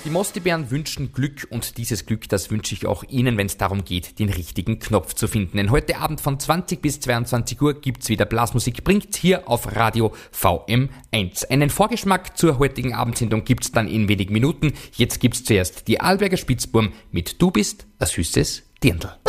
Die Mostibären wünschen Glück und dieses Glück, das wünsche ich auch Ihnen, wenn es darum geht, den richtigen Knopf zu finden. Denn heute Abend von 20 bis 22 Uhr gibt's wieder Blasmusik, bringt's hier auf Radio VM1. Einen Vorgeschmack zur heutigen Abendsendung gibt's dann in wenigen Minuten. Jetzt gibt's zuerst die Arlberger Spitzbuben mit Du bist ein süßes Dirndl.